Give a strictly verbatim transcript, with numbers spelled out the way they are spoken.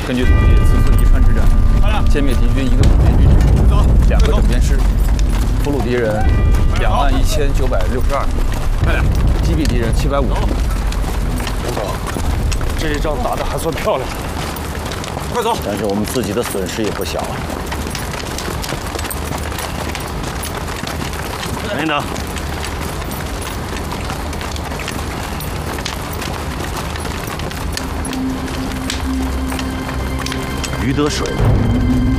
根据统计，此次宜川之战，歼灭敌军一个主编军，两个整编师，俘虏敌人两万一千九百六十二名，快点！击毙敌人七百五十名。 领导，这一仗打得还算漂亮。快走！ 但是我们自己的损失也不小啊。领导。 于得水